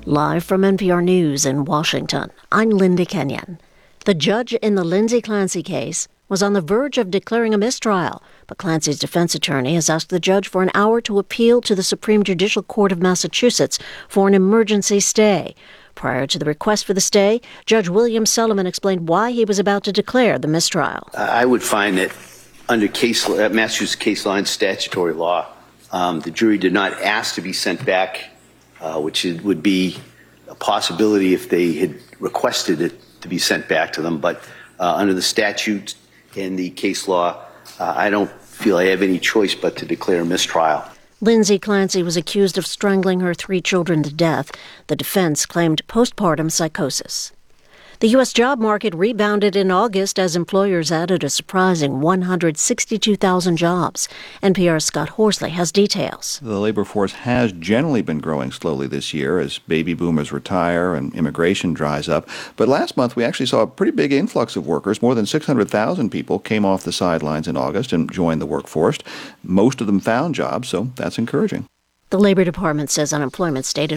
Live from NPR News in Washington, I'm Linda Kenyon. The judge in the Lindsay Clancy case was on the verge of declaring a mistrial, but Clancy's defense attorney has asked the judge for an hour to appeal to the Supreme Judicial Court of Massachusetts for an emergency stay. Prior to the request for the stay, Judge William Sullivan explained why he was about to declare the mistrial. I would find that under Massachusetts case law and statutory law, the jury did not ask to be sent back, which would be a possibility if they had requested it to be sent back to them. But under the statute and the case law, I don't feel I have any choice but to declare a mistrial. Lindsay Clancy was accused of strangling her 3 children to death. The defense claimed postpartum psychosis. The U.S. job market rebounded in August as employers added a surprising 162,000 jobs. NPR's Scott Horsley has details. The labor force has generally been growing slowly this year as baby boomers retire and immigration dries up. But last month, we actually saw a pretty big influx of workers. More than 600,000 people came off the sidelines in August and joined the workforce. Most of them found jobs, so that's encouraging. The Labor Department says unemployment stayed at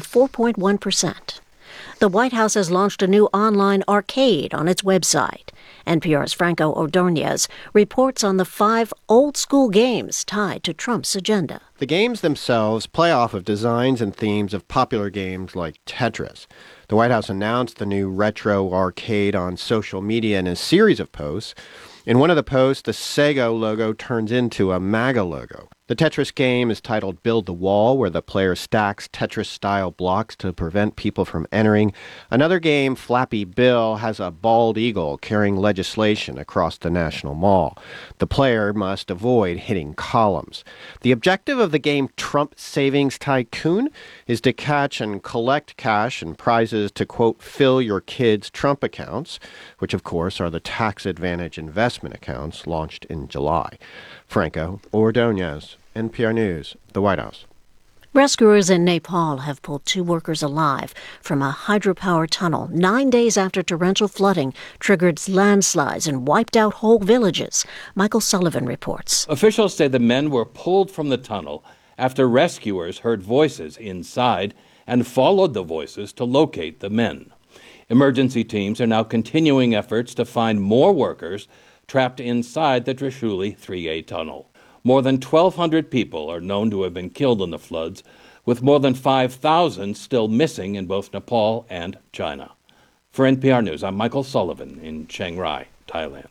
4.1%. The White House has launched a new online arcade on its website. NPR's Franco Ordonez reports on the 5 old-school games tied to Trump's agenda. The games themselves play off of designs and themes of popular games like Tetris. The White House announced the new retro arcade on social media in a series of posts. In one of the posts, the Sega logo turns into a MAGA logo. The Tetris game is titled Build the Wall, where the player stacks Tetris-style blocks to prevent people from entering. Another game, Flappy Bill, has a bald eagle carrying legislation across the National Mall. The player must avoid hitting columns. The objective of the game Trump Savings Tycoon is to catch and collect cash and prizes to, quote, fill your kids' Trump accounts, which, of course, are the tax advantage investment accounts launched in July. Franco Ordonez, NPR News, the White House. Rescuers in Nepal have pulled 2 workers alive from a hydropower tunnel 9 days after torrential flooding triggered landslides and wiped out whole villages. Michael Sullivan reports. Officials say the men were pulled from the tunnel after rescuers heard voices inside and followed the voices to locate the men. Emergency teams are now continuing efforts to find more workers trapped inside the Trishuli 3A tunnel. More than 1,200 people are known to have been killed in the floods, with more than 5,000 still missing in both Nepal and China. For NPR News, I'm Michael Sullivan in Chiang Rai, Thailand.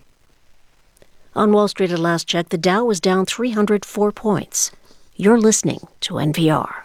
On Wall Street at last check, the Dow was down 304 points. You're listening to NPR.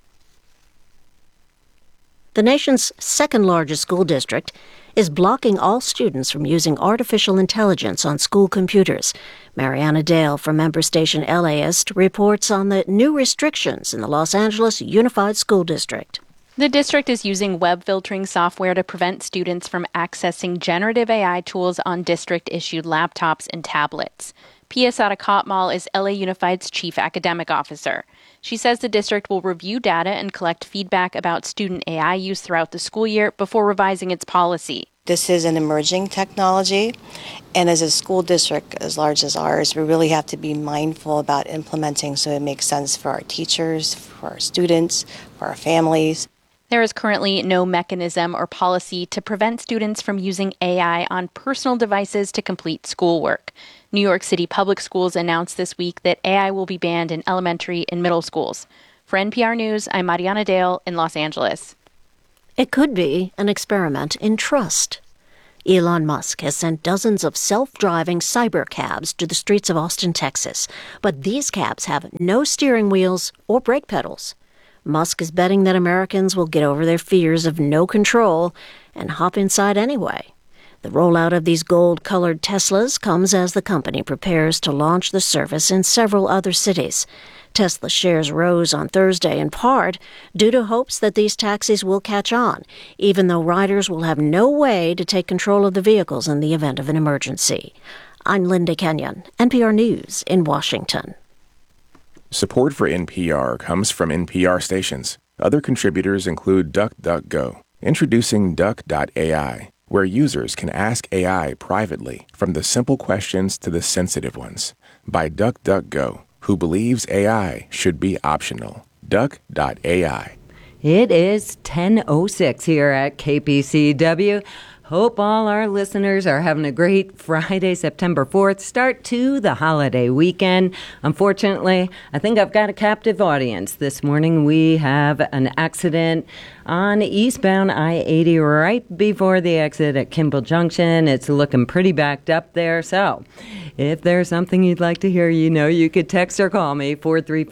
The nation's second-largest school district is blocking all students from using artificial intelligence on school computers. Mariana Dale from member station LAist reports on the new restrictions in the Los Angeles Unified School District. The district is using web filtering software to prevent students from accessing generative AI tools on district-issued laptops and tablets. Pia Sadakotmal is LA Unified's chief academic officer. She says the district will review data and collect feedback about student AI use throughout the school year before revising its policy. This is an emerging technology, and as a school district as large as ours, we really have to be mindful about implementing so it makes sense for our teachers, for our students, for our families. There is currently no mechanism or policy to prevent students from using AI on personal devices to complete schoolwork. New York City Public Schools announced this week that AI will be banned in elementary and middle schools. For NPR News, I'm Mariana Dale in Los Angeles. It could be an experiment in trust. Elon Musk has sent dozens of self-driving cyber cabs to the streets of Austin, Texas. But these cabs have no steering wheels or brake pedals. Musk is betting that Americans will get over their fears of no control and hop inside anyway. The rollout of these gold-colored Teslas comes as the company prepares to launch the service in several other cities. Tesla shares rose on Thursday in part due to hopes that these taxis will catch on, even though riders will have no way to take control of the vehicles in the event of an emergency. I'm Linda Kenyon, NPR News in Washington. Support for NPR comes from NPR stations. Other contributors include DuckDuckGo, introducing Duck.ai, where users can ask AI privately, from the simple questions to the sensitive ones, by DuckDuckGo, who believes AI should be optional. Duck.ai. It is 10:06 here at KPCW. Hope all our listeners are having a great Friday, September 4th start to the holiday weekend. Unfortunately, I think I've got a captive audience. This morning we have an accident on eastbound I-80 right before the exit at Kimball Junction. It's looking pretty backed up there. So if there's something you'd like to hear, you know you could text or call me,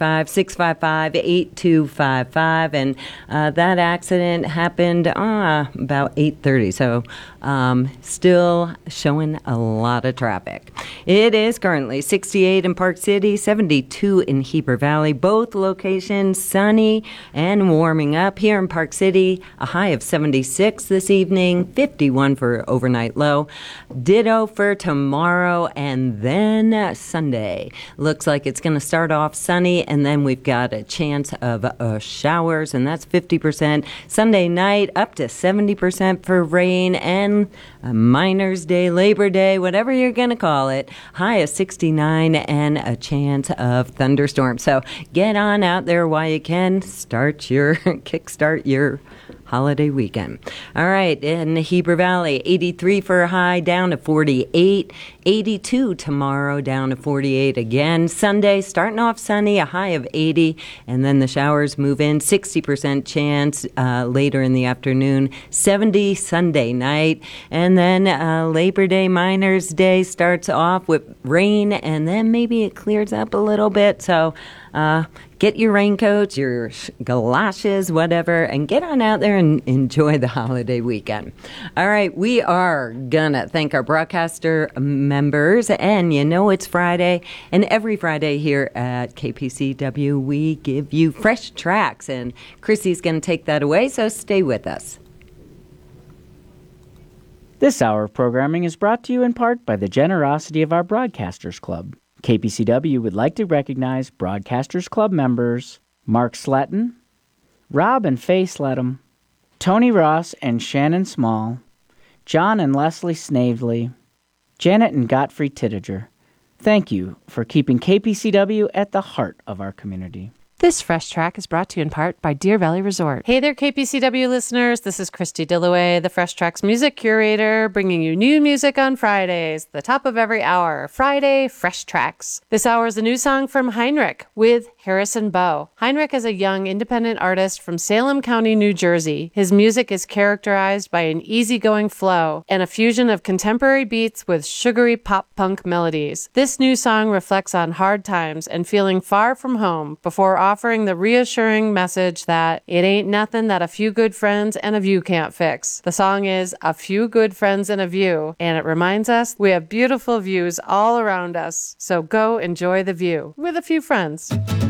435-655-8255. And that accident happened about 8:30. So still showing a lot of traffic. It is currently 68 in Park City, 72 in Heber Valley. Both locations sunny and warming up. Here in Park City, a high of 76 this evening, 51 for overnight low. Ditto for tomorrow and then Sunday. Looks like it's going to start off sunny, and then we've got a chance of showers, and that's 50%. Sunday night up to 70% for rain, and Miners' Day, Labor Day, whatever you're going to call it, high of 69 and a chance of thunderstorms. So get on out there while you can. Kickstart your holiday weekend. All right, in Heber Valley, 83 for a high, down to 48. 82 tomorrow, down to 48 again. Sunday, starting off sunny, a high of 80, and then the showers move in. 60% chance later in the afternoon. 70 Sunday night, and then Labor Day, Miners' Day starts off with rain, and then maybe it clears up a little bit. So get your raincoats, your galoshes, whatever, and get on out there and enjoy the holiday weekend. All right, we are going to thank our broadcaster members, and you know it's Friday, and every Friday here at KPCW, we give you fresh tracks, and Chrissy's going to take that away, so stay with us. This hour of programming is brought to you in part by the generosity of our Broadcasters Club. KPCW would like to recognize Broadcasters Club members Mark Sletton, Rob and Faye Sletton, Tony Ross and Shannon Small, John and Leslie Snavely, Janet and Godfrey Tittiger. Thank you for keeping KPCW at the heart of our community. This Fresh Track is brought to you in part by Deer Valley Resort. Hey there, KPCW listeners. This is Christy Dillaway, the Fresh Tracks music curator, bringing you new music on Fridays, the top of every hour. Friday, Fresh Tracks. This hour is a new song from Heinrich with Harrison Bow. Heinrich is a young independent artist from Salem County, New Jersey. His music is characterized by an easygoing flow and a fusion of contemporary beats with sugary pop-punk melodies. This new song reflects on hard times and feeling far from home before offering the reassuring message that it ain't nothing that a few good friends and a view can't fix. The song is A Few Good Friends and a View, and it reminds us we have beautiful views all around us, so go enjoy the view with a few friends.